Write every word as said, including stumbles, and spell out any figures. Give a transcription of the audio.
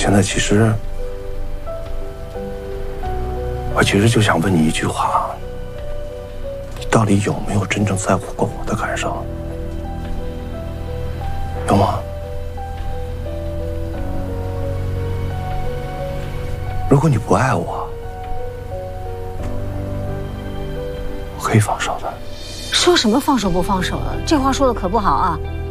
现在其实，我其实就想问你一句话：你到底有没有真正在乎过我的感受？有吗？如果你不爱我，我可以放手的。 说什么放手不放手的？这话说的可不好啊！